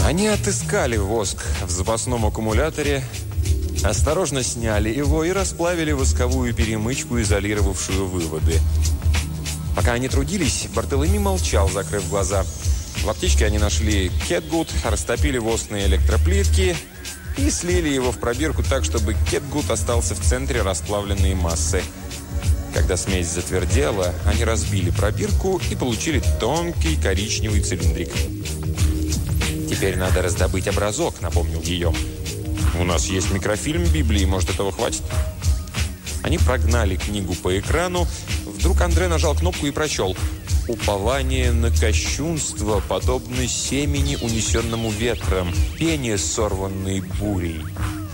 Они отыскали воск в запасном аккумуляторе, осторожно сняли его и расплавили восковую перемычку, изолировавшую выводы. Пока они трудились, Бартоломей молчал, закрыв глаза. В аптечке они нашли кетгут, растопили воск на электроплитке и слили его в пробирку так, чтобы кетгут остался в центре расплавленной массы. Когда смесь затвердела, они разбили пробирку и получили тонкий коричневый цилиндрик. «Теперь надо раздобыть образок», — напомнил Гийом. «У нас есть микрофильм Библии, может, этого хватит?» Они прогнали книгу по экрану. Вдруг Андре нажал кнопку и прочел: «Упование на кощунство, подобно семени, унесенному ветром, пение, сорванной бурей».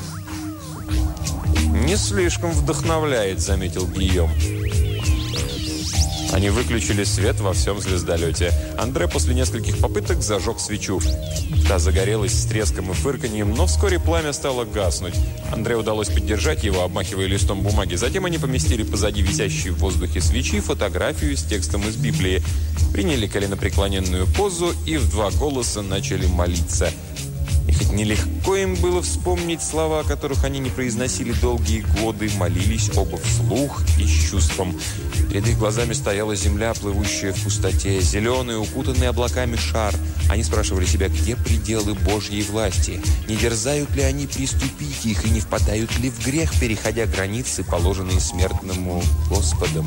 «Не слишком вдохновляет», — заметил Гийом. Они выключили свет во всем звездолете. Андре после нескольких попыток зажег свечу. Та загорелась с треском и фырканьем, но вскоре пламя стало гаснуть. Андре удалось поддержать его, обмахивая листом бумаги. Затем они поместили позади висящей в воздухе свечи фотографию с текстом из Библии. Приняли коленопреклоненную позу и в два голоса начали молиться. И хоть нелегко им было вспомнить слова, которых они не произносили долгие годы, молились оба вслух и с чувством. Перед их глазами стояла земля, плывущая в пустоте, зеленый, укутанный облаками шар. Они спрашивали себя, где пределы Божьей власти, не дерзают ли они приступить их и не впадают ли в грех, переходя границы, положенные смертному Господом.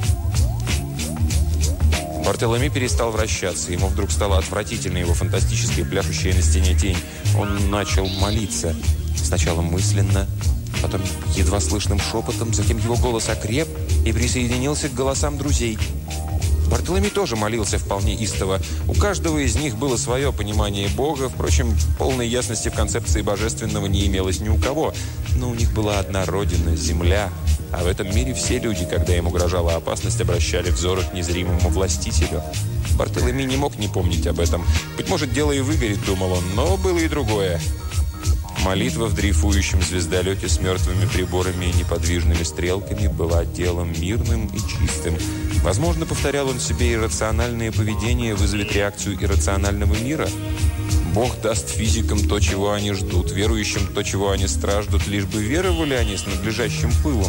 Бартоломей перестал вращаться. Ему вдруг стало отвратительно его фантастическая пляшущая на стене тень. Он начал молиться. Сначала мысленно, потом едва слышным шепотом, затем его голос окреп и присоединился к голосам друзей. Бартоломей тоже молился вполне истово. У каждого из них было свое понимание Бога. Впрочем, полной ясности в концепции божественного не имелось ни у кого. Но у них была одна родина – земля. А в этом мире все люди, когда им угрожала опасность, обращали взоры к незримому властителю. Бартоломей не мог не помнить об этом. Быть может, дело и выгорит, думал он, но было и другое. Молитва в дрейфующем звездолете с мертвыми приборами и неподвижными стрелками была делом мирным и чистым. Возможно, повторял он себе, иррациональное поведение вызовет реакцию иррационального мира. Бог даст физикам то, чего они ждут, верующим то, чего они страждут, лишь бы веровали они с надлежащим пылом.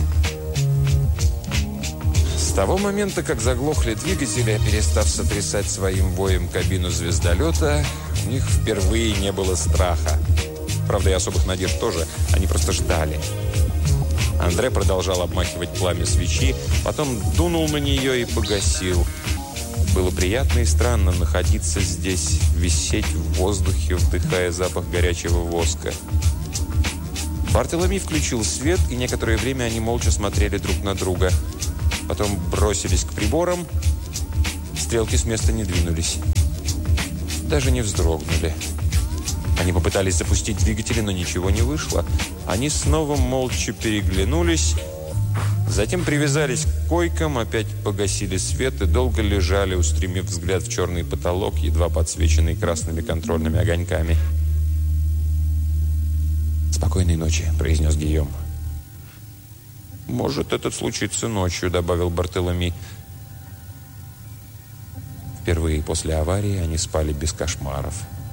С того момента, как заглохли двигатели, перестав сотрясать своим воем кабину звездолета, у них впервые не было страха. Правда, и особых надежд тоже. Они просто ждали. Андре продолжал обмахивать пламя свечи, потом дунул на нее и погасил. Было приятно и странно находиться здесь, висеть в воздухе, вдыхая запах горячего воска. Бартоломей включил свет, и некоторое время они молча смотрели друг на друга. Потом бросились к приборам. Стрелки с места не двинулись. Даже не вздрогнули. Они попытались запустить двигатели, но ничего не вышло. Они снова молча переглянулись, затем привязались к койкам, опять погасили свет и долго лежали, устремив взгляд в черный потолок, едва подсвеченный красными контрольными огоньками. «Спокойной ночи», — произнес Гийом. «Может, это случится ночью», — добавил Бартоломей. Впервые после аварии они спали без кошмаров.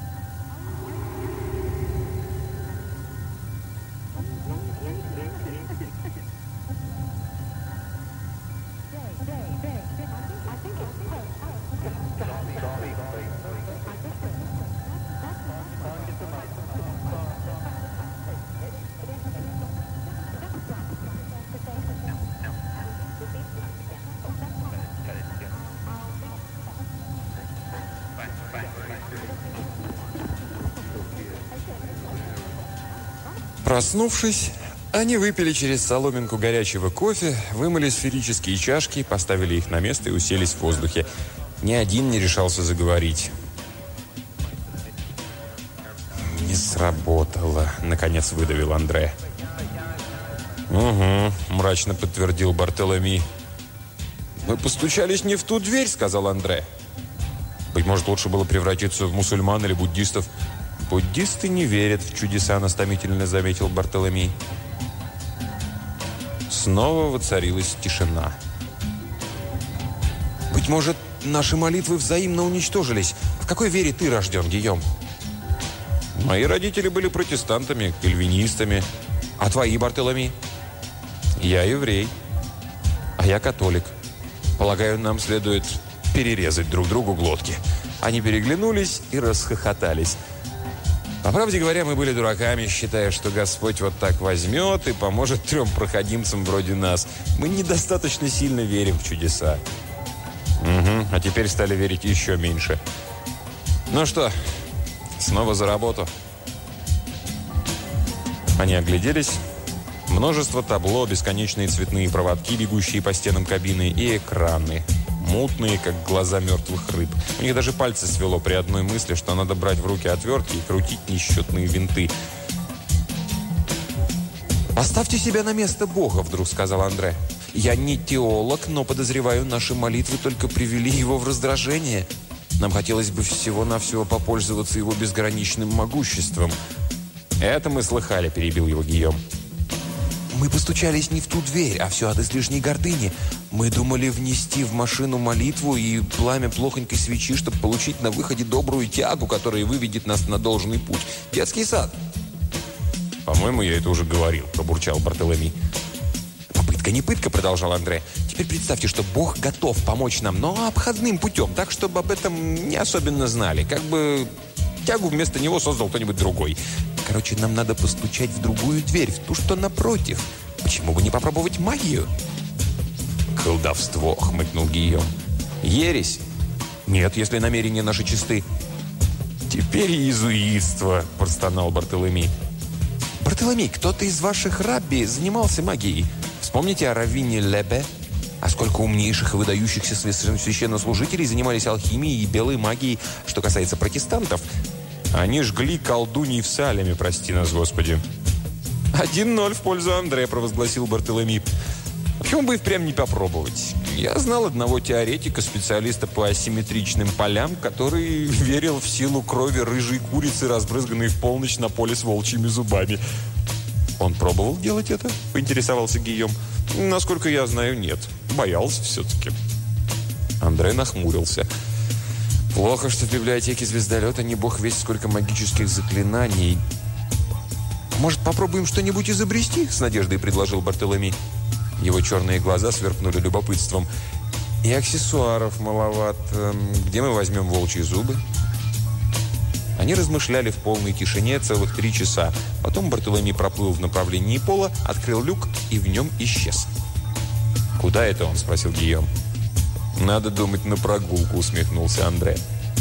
Проснувшись, они выпили через соломинку горячего кофе, вымыли сферические чашки, поставили их на место и уселись в воздухе. Ни один не решался заговорить. «Не сработало», — наконец выдавил Андре. «Угу», — мрачно подтвердил Бартоломей. «Мы постучались не в ту дверь», — сказал Андре. «Быть может, лучше было превратиться в мусульман или буддистов». «Буддисты не верят в чудеса», — наставительно заметил Бартоломей. Снова воцарилась тишина. «Быть может, наши молитвы взаимно уничтожились. В какой вере ты рожден, Гийом?» Мои родители были протестантами, кальвинистами. А твои, Бартоломей? Я еврей. А я католик. Полагаю, нам следует перерезать друг другу глотки. Они переглянулись и расхохотались. По правде говоря, мы были дураками, считая, что Господь вот так возьмет и поможет 3 проходимцам вроде нас. Мы недостаточно сильно верим в чудеса. Угу, а теперь стали верить еще меньше. Ну что, снова за работу. Они огляделись. Множество табло, бесконечные цветные проводки, бегущие по стенам кабины, и экраны. Мутные, как глаза мертвых рыб. У них даже пальцы свело при одной мысли, что надо брать в руки отвертки и крутить несчетные винты. «Поставьте себя на место Бога», — вдруг сказал Андре. «Я не теолог, но, подозреваю, наши молитвы только привели его в раздражение. Нам хотелось бы всего-навсего попользоваться его безграничным могуществом». «Это мы слыхали», — перебил его Гийом. «Мы постучались не в ту дверь, а все от излишней гордыни. Мы думали внести в машину молитву и пламя плохонькой свечи, чтобы получить на выходе добрую тягу, которая выведет нас на должный путь. Детский сад». «По-моему, я это уже говорил», – пробурчал Бартоломей. «Попытка не пытка», – продолжал Андре. «Теперь представьте, что Бог готов помочь нам, но обходным путем, так, чтобы об этом не особенно знали. Как бы тягу вместо него создал кто-нибудь другой. Короче, нам надо постучать в другую дверь, в ту, что напротив. Почему бы не попробовать магию?» «Колдовство», — хмыкнул Гийом. «Ересь?» «Нет, если намерения наши чисты». «Теперь иезуитство», — простонал Бартоломей. «Бартоломей, кто-то из ваших рабби занимался магией. Вспомните о раввине Лебе. А сколько умнейших и выдающихся священнослужителей занимались алхимией и белой магией. Что касается протестантов, они жгли колдуньи в Салеме, прости нас, Господи». 1-0 в пользу Андре, провозгласил Бартоломей. Почему бы и впрямь не попробовать? Я знал одного теоретика, специалиста по асимметричным полям, который верил в силу крови рыжей курицы, разбрызганной в полночь на поле с волчьими зубами. «Он пробовал делать это?» – поинтересовался Гийом. «Насколько я знаю, нет. Боялся все-таки». Андре нахмурился. «Плохо, что в библиотеке звездолета не бог весть сколько магических заклинаний. Может, попробуем что-нибудь изобрести?» – с надеждой предложил Бартоломей. Его черные глаза сверкнули любопытством. «И аксессуаров маловато. Где мы возьмем волчьи зубы?» Они размышляли в полной тишине целых 3 часа. Потом Бартоломей проплыл в направлении пола, открыл люк и в нем исчез. «Куда это он?» – спросил Гийом. «Надо думать, на прогулку», – усмехнулся Андре.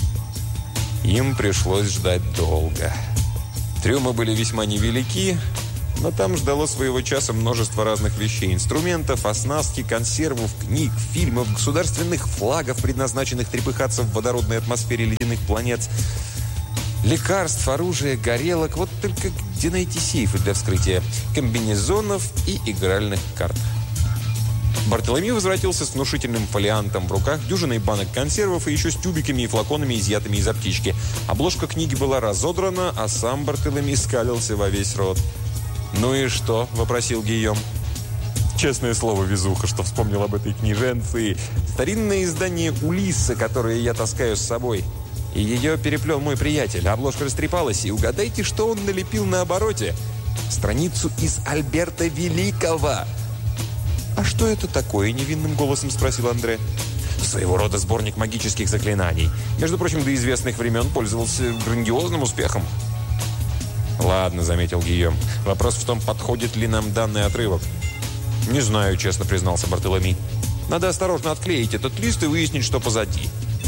Им пришлось ждать долго. Трюмы были весьма невелики, но там ждало своего часа множество разных вещей. Инструментов, оснастки, консервов, книг, фильмов, государственных флагов, предназначенных трепыхаться в водородной атмосфере ледяных планет, лекарств, оружия, горелок. Вот только где найти сейфы для вскрытия комбинезонов и игральных карт? Бартоломей возвратился с внушительным фолиантом в руках, дюжиной банок консервов и еще с тюбиками и флаконами, изъятыми из аптечки. Обложка книги была разодрана, а сам Бартоломей скалился во весь рот. «Ну и что?» – вопросил Гийом. «Честное слово, везуха, что вспомнил об этой книженции. Старинное издание «Улисса», которое я таскаю с собой. И ее переплел мой приятель. Обложка растрепалась, и угадайте, что он налепил на обороте? Страницу из Альберта Великого!» «А что это такое?» – невинным голосом спросил Андре. «Своего рода сборник магических заклинаний. Между прочим, до известных времен пользовался грандиозным успехом». «Ладно», – заметил Гийом. «Вопрос в том, подходит ли нам данный отрывок». «Не знаю», – честно признался Бартоломей. «Надо осторожно отклеить этот лист и выяснить, что позади».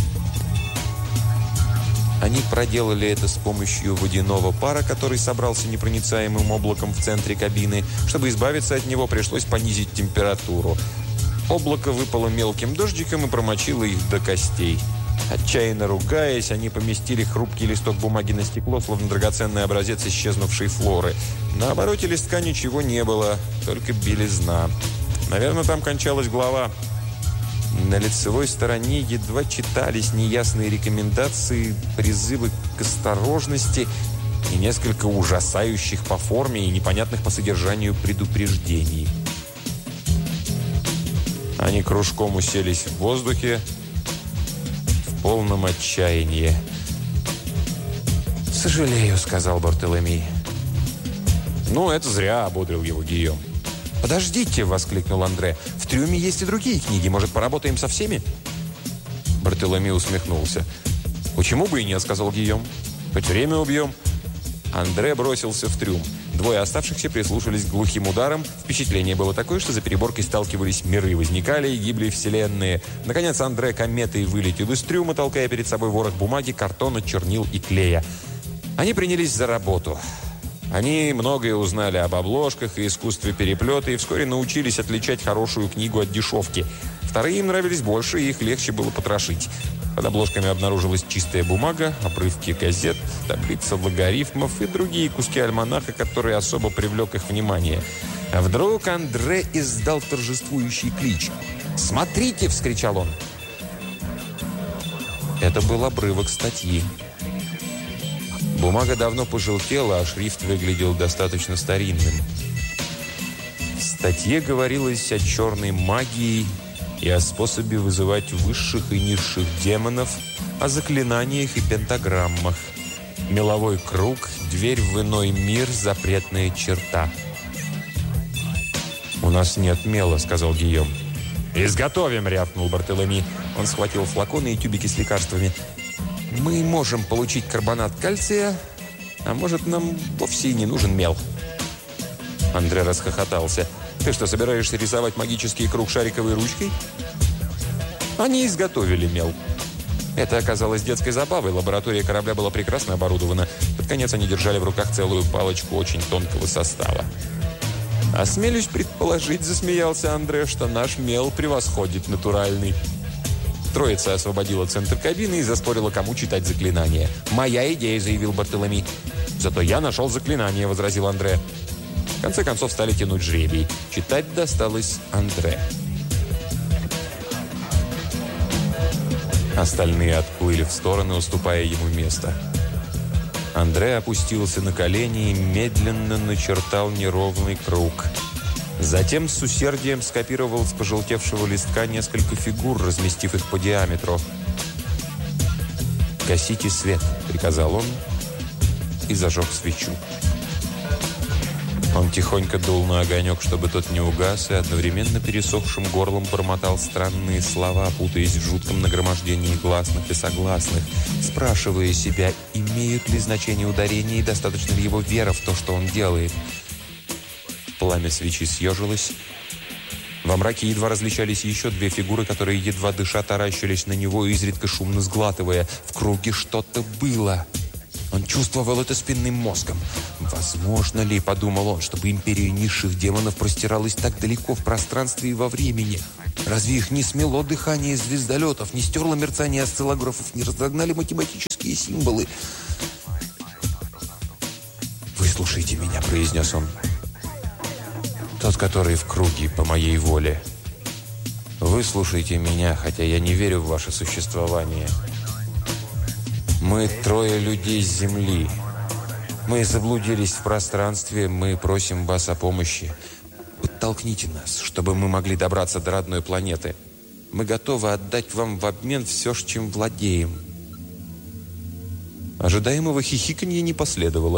Они проделали это с помощью водяного пара, который собрался непроницаемым облаком в центре кабины. Чтобы избавиться от него, пришлось понизить температуру. Облако выпало мелким дождиком и промочило их до костей. Отчаянно ругаясь, они поместили хрупкий листок бумаги на стекло, словно драгоценный образец исчезнувшей флоры. На обороте листка ничего не было, только белизна. Наверное, там кончалась глава. На лицевой стороне едва читались неясные рекомендации, призывы к осторожности и несколько ужасающих по форме и непонятных по содержанию предупреждений. Они кружком уселись в воздухе в полном отчаянии. «Сожалею», — сказал Бартоломей. «Ну, это зря», — ободрил его Гийом. «Подождите», — воскликнул Андре. «В трюме есть и другие книги. Может, поработаем со всеми?» Бартоломей усмехнулся. «Почему бы и нет», — сказал Гийом. «Хоть время убьем». Андре бросился в трюм. Двое оставшихся прислушались к глухим ударам. Впечатление было такое, что за переборкой сталкивались миры, возникали и гибли вселенные. Наконец Андре кометой вылетел из трюма, толкая перед собой ворох бумаги, картона, чернил и клея. Они принялись за работу. Они многое узнали об обложках и искусстве переплета и вскоре научились отличать хорошую книгу от дешевки. Вторые им нравились больше, и их легче было потрошить. Под обложками обнаружилась чистая бумага, обрывки газет, таблица логарифмов и другие куски альманаха, которые особо привлек их внимание. А вдруг Андре издал торжествующий клич. «Смотрите!» – вскричал он. Это был обрывок статьи. Бумага давно пожелтела, а шрифт выглядел достаточно старинным. В статье говорилось о черной магии и о способе вызывать высших и низших демонов, о заклинаниях и пентаграммах. Меловой круг, дверь в иной мир, запретная черта. «У нас нет мела», — сказал Гийом. «Изготовим», — рявкнул Бартоломей. Он схватил флаконы и тюбики с лекарствами. «Мы можем получить карбонат кальция, а может, нам вовсе и не нужен мел». Андре расхохотался. «Ты что, собираешься рисовать магический круг шариковой ручкой?» Они изготовили мел. Это оказалось детской забавой. Лаборатория корабля была прекрасно оборудована. Под конец они держали в руках целую палочку очень тонкого состава. «Осмелюсь предположить», — засмеялся Андре, «что наш мел превосходит натуральный». Троица освободила центр кабины и заспорила, кому читать заклинание. «Моя идея», — заявил Бартоломей. «Зато я нашел заклинание», — возразил Андре. В конце концов стали тянуть жребий. Читать досталось Андре. Остальные отплыли в стороны, уступая ему место. Андре опустился на колени и медленно начертал неровный круг. Затем с усердием скопировал с пожелтевшего листка несколько фигур, разместив их по диаметру. «Гасите свет», — приказал он и зажег свечу. Он тихонько дул на огонек, чтобы тот не угас, и одновременно пересохшим горлом бормотал странные слова, путаясь в жутком нагромождении гласных и согласных, спрашивая себя, имеют ли значение ударения и достаточно ли его вера в то, что он делает. Пламя свечи съежилось. Во мраке едва различались еще две фигуры, которые, едва дыша, таращились на него, изредка шумно сглатывая. В круге что-то было. Он чувствовал это спинным мозгом. «Возможно ли, — подумал он, — чтобы империя низших демонов простиралась так далеко в пространстве и во времени? Разве их не смело дыхание звездолетов, не стерло мерцание осциллографов, не разогнали математические символы?» «Выслушайте меня», — произнес он. «Тот, который в круге по моей воле. Выслушайте меня, хотя я не верю в ваше существование. Мы трое людей с Земли. Мы заблудились в пространстве, мы просим вас о помощи. Подтолкните нас, чтобы мы могли добраться до родной планеты. Мы готовы отдать вам в обмен все, чем владеем». Ожидаемого хихиканья не последовало.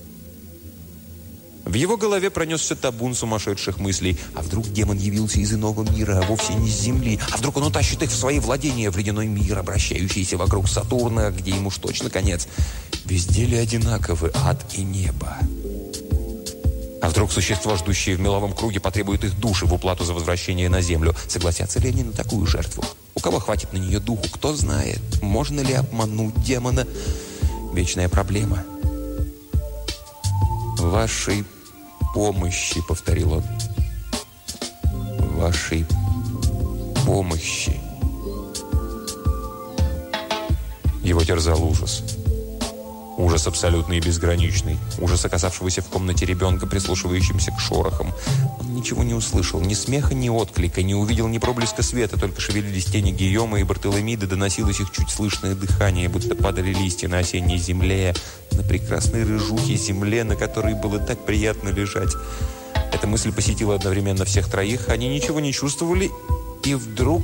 В его голове пронесся табун сумасшедших мыслей. А вдруг демон явился из иного мира, а вовсе не с Земли? А вдруг он утащит их в свои владения, в ледяной мир, обращающийся вокруг Сатурна, где ему уж точно конец? Везде ли одинаковы ад и небо? А вдруг существо, ждущее в меловом круге, потребует их души в уплату за возвращение на Землю? Согласятся ли они на такую жертву? У кого хватит на нее духу? Кто знает? Можно ли обмануть демона? Вечная проблема. «Вашей помощи», — повторил он. «Вашей помощи». Его терзал ужас. Ужас абсолютный и безграничный. Ужас оказавшегося в комнате ребенка, прислушивающимся к шорохам. Он ничего не услышал. Ни смеха, ни отклика. Не увидел ни проблеска света. Только шевелились тени Гийома и Бартоломида. Доносилось их чуть слышное дыхание, будто падали листья на осенней земле. На прекрасной рыжухе земле, на которой было так приятно лежать. Эта мысль посетила одновременно всех троих. Они ничего не чувствовали. И вдруг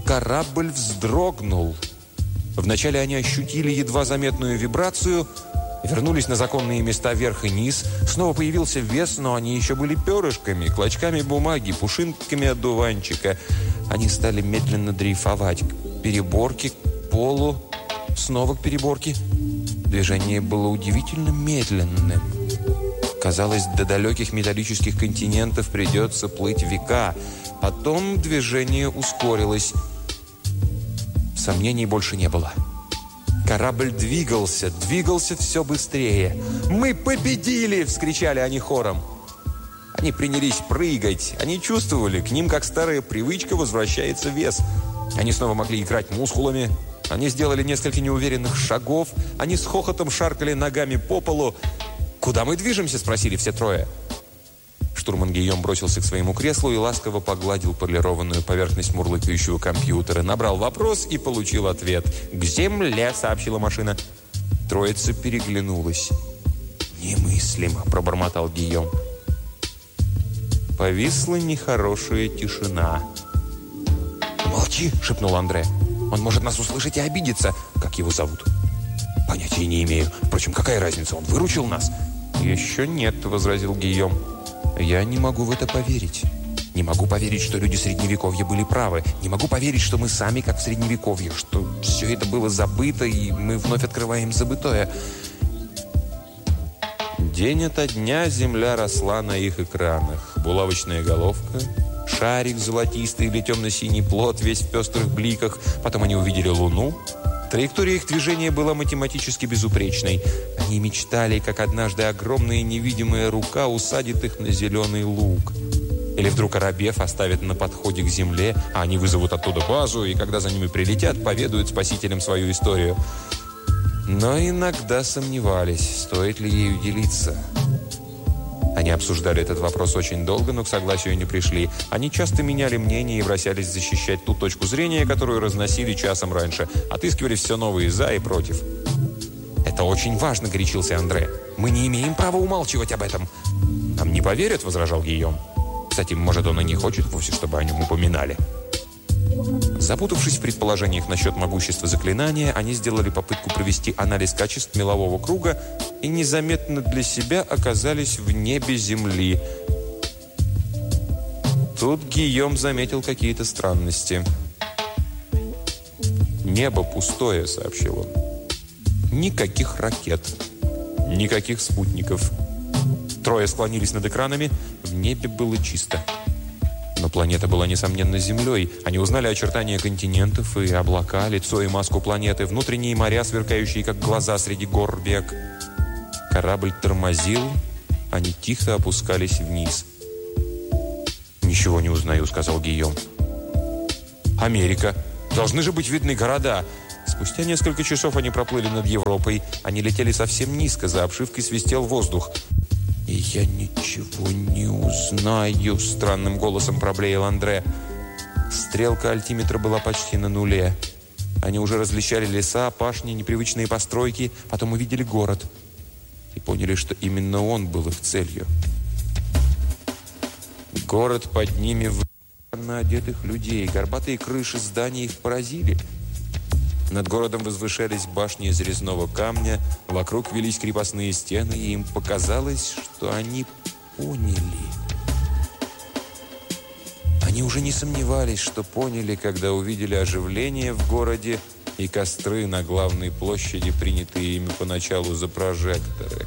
корабль вздрогнул. Вначале они ощутили едва заметную вибрацию, Вернулись на законные места вверх и низ. Снова появился вес, но они еще были перышками, клочками бумаги, пушинками одуванчика. Они стали медленно дрейфовать к переборке, к полу, снова к переборке. Движение было удивительно медленным. Казалось, до далеких металлических континентов придется плыть века. Потом движение ускорилось. Сомнений больше не было. Корабль двигался все быстрее. «Мы победили!» – вскричали они хором. Они принялись прыгать. Они чувствовали, к ним, как старая привычка, возвращается вес. Они снова могли играть мускулами. Они сделали несколько неуверенных шагов. Они с хохотом шаркали ногами по полу. «Куда мы движемся?» – спросили все трое. Штурман Гийом бросился к своему креслу и ласково погладил полированную поверхность мурлыкающего компьютера. Набрал вопрос и получил ответ. «К земле», – сообщила машина. Троица переглянулась. «Немыслимо», – пробормотал Гийом. Повисла нехорошая тишина. «Молчи», – шепнул Андре. «Он может нас услышать и обидеться. Как его зовут?» «Понятия не имею. Впрочем, какая разница? Он выручил нас?» «Еще нет», – возразил Гийом. «Я не могу в это поверить. Не могу поверить, что люди Средневековья были правы. Не могу поверить, что мы сами, как в Средневековье, что все это было забыто, и мы вновь открываем забытое». День ото дня земля росла на их экранах. Булавочная головка, шарик золотистый или темно-синий плод, весь в пестрых бликах. Потом они увидели луну. Траектория их движения была математически безупречной. Они мечтали, как однажды огромная невидимая рука усадит их на зеленый луг. Или вдруг, оробев, оставит на подходе к земле, а они вызовут оттуда базу, и когда за ними прилетят, поведают спасителям свою историю. Но иногда сомневались, стоит ли ею делиться. Они обсуждали этот вопрос очень долго, но к согласию не пришли. Они часто меняли мнение и бросались защищать ту точку зрения, которую разносили часом раньше. Отыскивали все новые «за» и «против». «Это очень важно», – горячился Андре. «Мы не имеем права умалчивать об этом». «Нам не поверят», – возражал Гийом. «Кстати, может, он и не хочет вовсе, чтобы о нем упоминали». Запутавшись в предположениях насчет могущества заклинания, они сделали попытку провести анализ качеств мелового круга и незаметно для себя оказались в небе Земли. Тут Гийом заметил какие-то странности. «Небо пустое», — сообщил он. «Никаких ракет, никаких спутников». Трое склонились над экранами. В небе было чисто. Но планета была, несомненно, Землей. Они узнали очертания континентов и облака, лицо и маску планеты, внутренние моря, сверкающие, как глаза среди гор век. Корабль тормозил, они тихо опускались вниз. «Ничего не узнаю», — сказал Гийом. «Америка. Должны же быть видны города». Спустя несколько часов они проплыли над Европой. Они летели совсем низко, за обшивкой свистел воздух. «И я ничего не узнаю», — странным голосом проблеял Андре. Стрелка альтиметра была почти на нуле. Они уже различали леса, пашни, непривычные постройки, потом увидели город. И поняли, что именно он был их целью. Город под ними в одетых людей. Горбатые крыши зданий их поразили. Над городом возвышались башни из резного камня, вокруг велись крепостные стены, и им показалось, что они поняли. Они уже не сомневались, что поняли, когда увидели оживление в городе и костры на главной площади, принятые ими поначалу за прожекторы.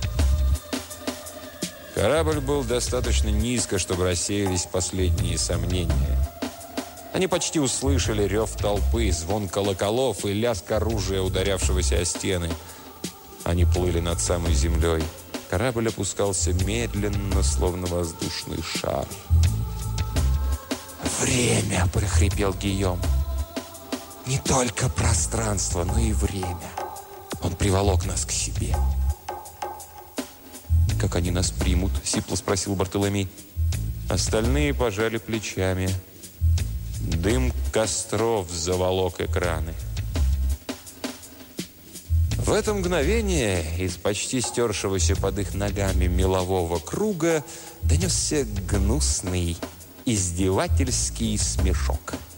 Корабль был достаточно низко, чтобы рассеялись последние сомнения. Они почти услышали рев толпы, звон колоколов и лязг оружия, ударявшегося о стены. Они плыли над самой землей. Корабль опускался медленно, словно воздушный шар. «Время!» – прохрипел Гийом. «Не только пространство, но и время. Он приволок нас к себе». «Как они нас примут?» – сипло спросил Бартоломей. Остальные пожали плечами. Дым костров заволок экраны. В это мгновение из почти стершегося под их ногами мелового круга донесся гнусный, издевательский смешок.